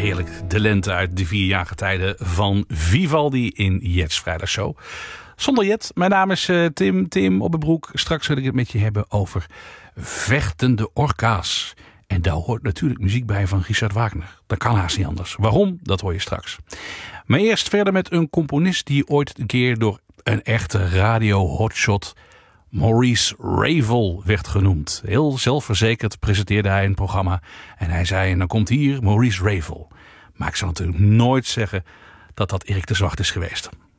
heerlijk de lente uit de 4 jaargetijden van Vivaldi in Jet's Vrijdagshow. Zonder Jet, mijn naam is Tim Oppenbroek. Straks wil ik het met je hebben over vechtende orka's. En daar hoort natuurlijk muziek bij van Richard Wagner. Dat kan haast niet anders. Waarom? Dat hoor je straks. Maar eerst verder met een componist die ooit een keer door een echte radio-hotshot Maurice Ravel werd genoemd. Heel zelfverzekerd presenteerde hij een programma. En hij zei, en dan komt hier Maurice Ravel. Maar ik zal natuurlijk nooit zeggen dat dat Erik de Zwart is geweest.